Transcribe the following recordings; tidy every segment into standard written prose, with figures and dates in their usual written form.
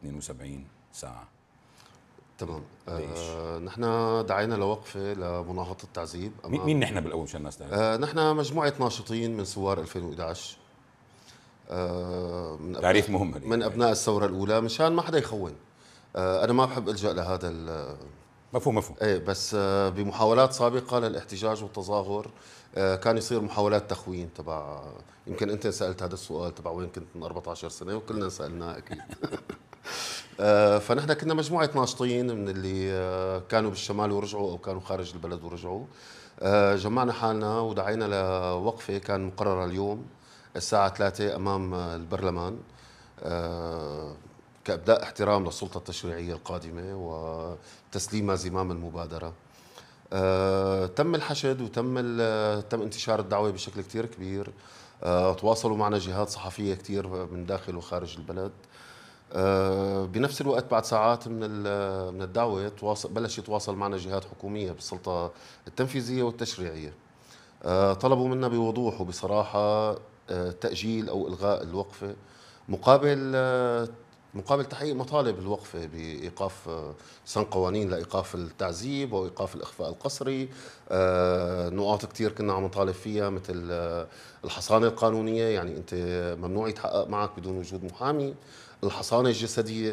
72 ساعة. تمام. ليش؟ نحن دعينا لوقفة لمناهضة التعذيب. مين نحن بالأول عشان الناس تعرف؟ نحن مجموعة ناشطين من ثوار 2011. تعريف مهم من أبناء الثورة الأولى، مشان ما حدا يخون. أنا ما بحب ألجأ لهذا مفهوم. ايه، بس بمحاولات سابقة للاحتجاج والتظاهر كان يصير محاولات تخوين تبع. يمكن أنت سألت هذا السؤال تبع وين كنت من 14 سنة، وكلنا سألناه أكيد. فنحن كنا مجموعة ناشطين من اللي كانوا بالشمال ورجعوا أو كانوا خارج البلد ورجعوا. جمعنا حالنا ودعينا لوقفة كان مقررة اليوم الساعة 3 أمام البرلمان، كإبداء احترام للسلطة التشريعية القادمة وتسليم زمام المبادرة. تم الحشد تم انتشار الدعوة بشكل كتير كبير. تواصلوا معنا جهات صحفية كتير من داخل وخارج البلد. بنفس الوقت بعد ساعات من الدعوة بلش يتواصل معنا جهات حكومية بالسلطة التنفيذية والتشريعية. طلبوا منا بوضوح وبصراحة تأجيل أو إلغاء الوقفة مقابل تحقيق مطالب الوقفة بإيقاف سن قوانين لإيقاف التعذيب وإيقاف الإخفاء القسري. نقاط كتير كنا عم نطالب فيها مثل الحصانة القانونية، يعني أنت ممنوع يتحقق معك بدون وجود محامي. الحصانة الجسدية،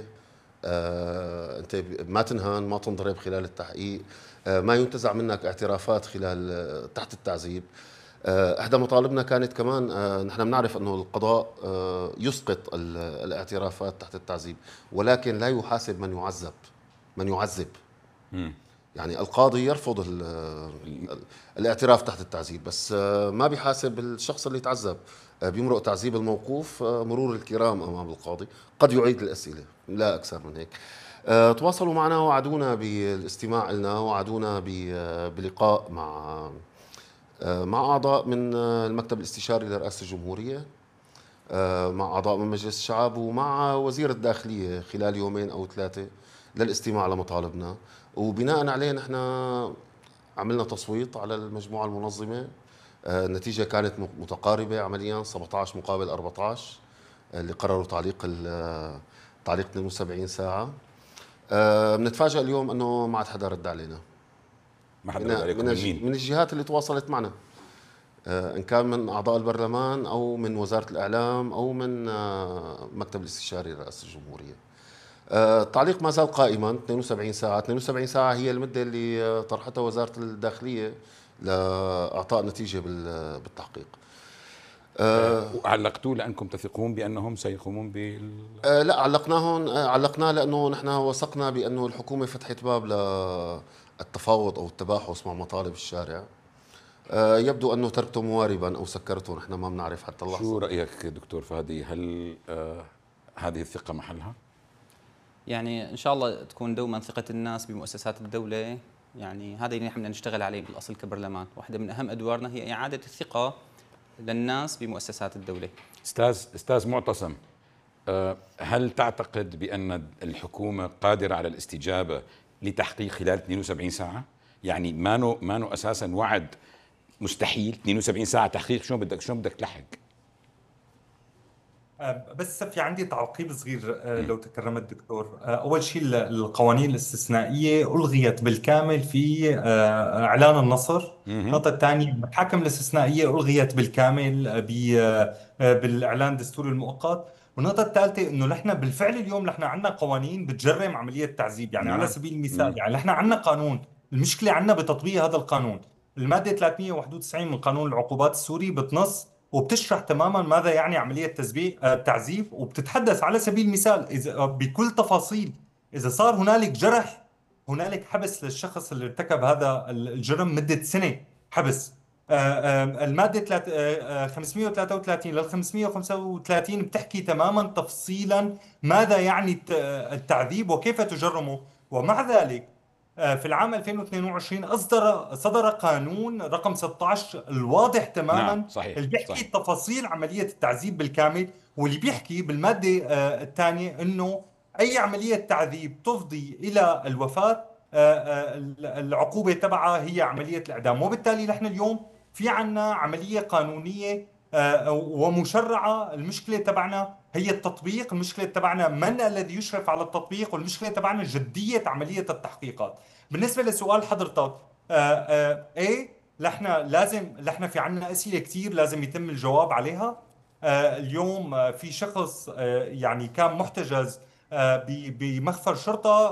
أنت ما تنهان، ما تنضرب خلال التحقيق، ما ينتزع منك اعترافات خلال تحت التعذيب. إحدى مطالبنا كانت كمان، نحن بنعرف أنه القضاء يسقط الاعترافات تحت التعذيب، ولكن لا يحاسب من يعذب. يعني القاضي يرفض الاعتراف تحت التعذيب، بس ما بيحاسب الشخص اللي تعذب. بيمرق تعذيب الموقوف مرور الكرام أمام القاضي، قد يعيد الأسئلة لا أكثر من هيك. تواصلوا معنا وعدونا بالاستماع لنا، وعدونا بلقاء مع أعضاء من المكتب الاستشاري لرئاسة الجمهورية، مع أعضاء من مجلس الشعب، ومع وزير الداخلية خلال يومين أو 3 للاستماع لمطالبنا. وبناء عليه نحن عملنا تصويت على المجموعة المنظمة. النتيجة كانت متقاربة عمليا 17 مقابل 14 اللي قرروا تعليق 72 ساعة. بنتفاجأ اليوم أنه ما عاد حدا رد علينا. ما حدا رد عليكم؟ من الجهات اللي تواصلت معنا، إن كان من أعضاء البرلمان أو من وزارة الإعلام أو من مكتب الاستشاري لرئاسة الجمهورية. التعليق ما زال قائما 72 ساعة. 72 ساعة هي المدة اللي طرحتها وزارة الداخلية لإعطاء نتيجة بالتحقيق. وعلقتوه لأنكم تثقون بأنهم سيقومون لا، علقناه لأنه نحن وثقنا بأنه الحكومة فتحت باب للتفاوض أو التباحث مع مطالب الشارع. يبدو أنه تركته مواربا أو سكرته، نحن ما بنعرف حتى اللحظة. شو رأيك دكتور فادي؟ هل هذه الثقة محلها؟ يعني إن شاء الله تكون دوما ثقة الناس بمؤسسات الدولة. يعني هذا اللي نحن نشتغل عليه بالأصل كبرلمان. واحدة من أهم أدوارنا هي إعادة الثقة للناس بمؤسسات الدولة. أستاذ معتصم، هل تعتقد بأن الحكومة قادرة على الاستجابة لتحقيق خلال 72 ساعة؟ يعني مانو أساسا وعد مستحيل 72 ساعة تحقيق؟ شلون بدك تلحق؟ بس في عندي تعقيب صغير لو تكرمت دكتور. أول شيء القوانين الاستثنائية ألغيت بالكامل في إعلان النصر. النقطة الثانية المحاكم الاستثنائية ألغيت بالكامل بالإعلان الدستوري المؤقت. والنقطة الثالثة إنه نحن بالفعل اليوم نحن عندنا قوانين بتجرم عملية تعذيب. يعني على سبيل المثال يعني نحن عندنا قانون، المشكلة عندنا بتطبيق هذا القانون. المادة 391 من قانون العقوبات السوري بتنص وبتشرح تماما ماذا يعني عملية تعذيب، وبتتحدث على سبيل المثال إذا بكل تفاصيل إذا صار هنالك جرح هنالك حبس للشخص اللي ارتكب هذا الجرم مدة سنة حبس. المادة 533 لل 535 بتحكي تماما تفصيلا ماذا يعني التعذيب وكيف تجرمه. ومع ذلك في العام 2022 صدر قانون رقم 16 الواضح تماما. نعم صحيح، اللي بيحكي صحيح. تفاصيل عملية التعذيب بالكامل، واللي بيحكي بالمادة الثانية انه اي عملية تعذيب تفضي الى الوفاة العقوبة تبعها هي عملية الاعدام. وبالتالي نحن اليوم في عنا عملية قانونية ومشرعة. المشكلة تبعنا هي التطبيق، المشكلة تبعنا من الذي يشرف على التطبيق، والمشكلة تبعنا جدية عملية التحقيقات. بالنسبة لسؤال حضرتك، ايه لحنا في عنا أسئلة كتير لازم يتم الجواب عليها. اليوم في شخص يعني كان محتجز بمخفر شرطة